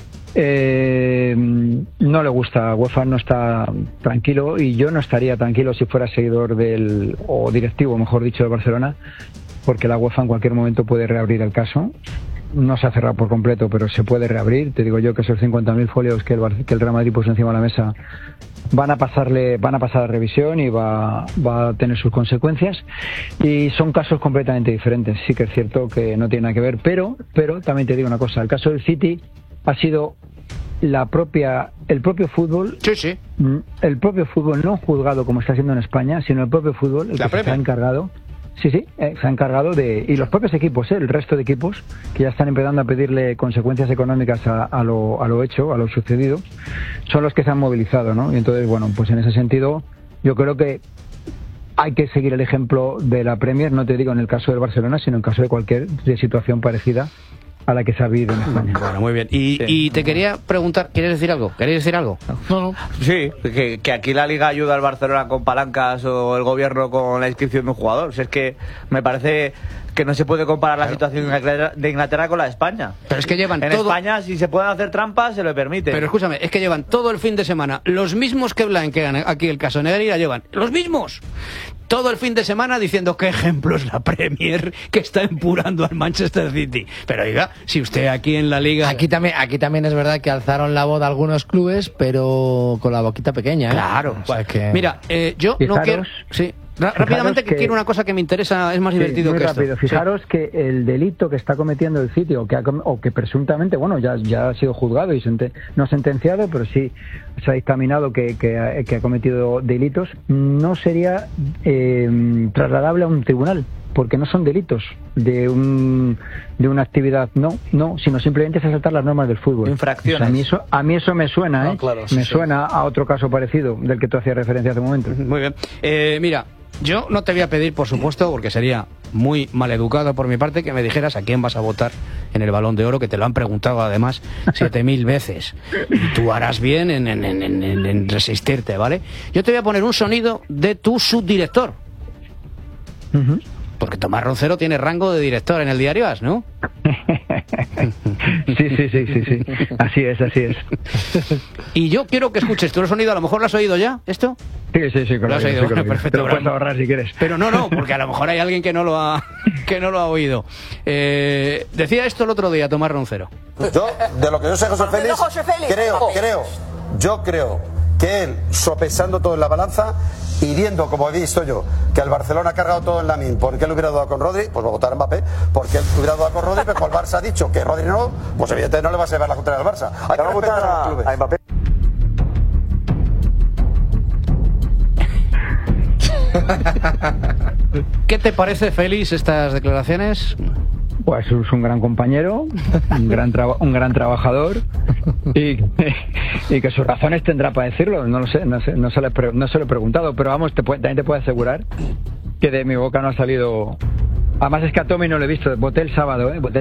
S: Eh, no le gusta, UEFA no está tranquilo y yo no estaría tranquilo si fuera seguidor del o directivo, mejor dicho, del Barcelona, porque la UEFA en cualquier momento puede reabrir el caso. No se ha cerrado por completo, pero se puede reabrir. Te digo yo que esos cincuenta mil folios que el, Bar- que el Real Madrid puso encima de la mesa van a pasarle, van a pasar a revisión y va, va a tener sus consecuencias. Y son casos completamente diferentes. Sí que es cierto que no tiene nada que ver, pero, pero también te digo una cosa. El caso del City ha sido la propia, el propio fútbol.
A: Sí, sí.
S: El propio fútbol, no juzgado como está haciendo en España, sino el propio fútbol, el
A: La
S: que se
A: Premier.
S: ha encargado. Sí, sí, eh, se ha encargado de... Y los propios equipos, eh, el resto de equipos, que ya están empezando a pedirle consecuencias económicas a, a, lo, a lo hecho, a lo sucedido, son los que se han movilizado, ¿no? Y entonces, bueno, pues en ese sentido, yo creo que hay que seguir el ejemplo de la Premier, no te digo en el caso del Barcelona, sino en el caso de cualquier de situación parecida a la que se ha vivido en España.
A: Bueno, muy bien. Y, y te quería preguntar, ¿quieres decir algo? ¿Queréis decir algo?
C: No, no.
D: Sí, que, que aquí la Liga ayuda al Barcelona con palancas o el gobierno con la inscripción de un jugador. O sea, es que me parece que no se puede comparar la situación de Inglaterra, de Inglaterra con la de España.
A: Pero es que llevan
D: En
A: todo...
D: España, si se pueden hacer trampas, se lo permite.
A: Pero escúchame, es que llevan todo el fin de semana los mismos que blanquean aquí el caso Negreira, llevan los mismos. Todo el fin de semana diciendo qué ejemplo es la Premier que está empurando al Manchester City. Pero oiga, si usted aquí en la Liga...
I: Aquí también, aquí también es verdad que alzaron la voz algunos clubes, pero con la boquita pequeña, ¿eh?
A: Claro.
I: O sea que...
A: Mira, eh, yo
S: Fijaros-
A: no quiero... Sí. Ra- rápidamente, que,
S: que-
A: quiero una cosa que me interesa, es más
S: Sí,
A: divertido
S: muy
A: que
S: rápido.
A: esto.
S: Fijaros que el delito que está cometiendo el City o que, ha com- o que presuntamente, bueno, ya, ya ha sido juzgado y sente- no sentenciado, pero sí se ha dictaminado que, que, ha, que ha cometido delitos, no sería eh, trasladable a un tribunal, porque no son delitos de un de una actividad, no, no, sino simplemente es asaltar las normas del fútbol.
D: Infracciones.
S: O sea, a mí eso, a mí eso me suena,
C: No,
S: ¿eh?
C: claro, sí,
S: me
C: sí.
S: suena a otro caso parecido del que tú hacías referencia hace un momento.
A: Muy bien. Eh, mira, yo no te voy a pedir, por supuesto, porque sería muy maleducado por mi parte, que me dijeras a quién vas a votar en el Balón de Oro, que te lo han preguntado además siete mil veces. Y tú harás bien en, en, en, en- en resistirte, ¿vale? Yo te voy a poner un sonido de tu subdirector. Porque Tomás Roncero tiene rango de director en el diario A S, ¿no?
S: Sí, sí, sí, sí, sí. Así es, así es.
A: Y yo quiero que escuches tú el sonido, a lo mejor lo has oído ya, ¿esto.
S: Sí, sí, sí, con
A: Lo has oído, bueno, perfecto.
S: Te lo puedes ahorrar si quieres.
A: Pero no, no, porque a lo mejor hay alguien que no lo ha, que no lo ha oído. Eh, decía esto el otro día Tomás Roncero.
T: Yo, de lo que yo sé, José Félix,
U: José Félix.
T: creo,
U: Oh.
T: creo, yo creo que él, sopesando todo en la balanza y viendo, como he visto yo, que el Barcelona ha cargado todo en la min, porque él hubiera dado con Rodri, pues va a votar a Mbappé, porque él hubiera dado con Rodri, pero como el Barça ha dicho que Rodri no, pues evidentemente no le va a llevar la contraria al Barça. Hay que respetar a los clubes.
U: A Mbappé.
A: ¿Qué te parece, Félix, estas declaraciones?
S: Pues es un gran compañero, un gran traba- un gran trabajador y, y que sus razones tendrá para decirlo. No lo sé, no sé, no se lo he, pre- no se lo he preguntado, pero vamos, te puede, también te puedo asegurar que de mi boca no ha salido. Además es que a Tommy no lo he visto, voté el sábado, ¿eh? Voté